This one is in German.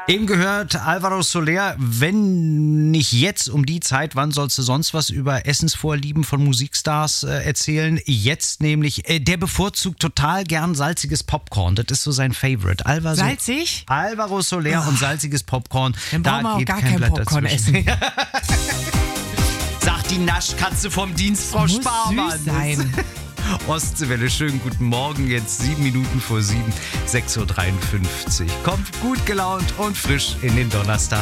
Eben gehört Alvaro Soler, wenn nicht jetzt um die Zeit, wann sollst du sonst was über Essensvorlieben von Musikstars erzählen? Jetzt nämlich, der bevorzugt total gern salziges Popcorn. Das ist so sein Favorite. Salzig? Alvaro Soler und salziges Popcorn. Dann brauchen wir auch gar kein Popcorn essen. Sagt die Naschkatze vom Dienst, Frau Sparmann. Süß sein. Ostseewelle, schönen guten Morgen, jetzt 7 Minuten vor 7, 6.53 Uhr. Kommt gut gelaunt und frisch in den Donnerstag.